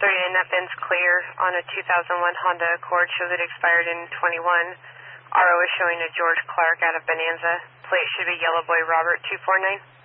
39, that VIN's clear on a 2001 Honda Accord. Shows it expired in 21. RO is showing a George Clark out of Bonanza. Plate should be Yellow Boy Robert 249.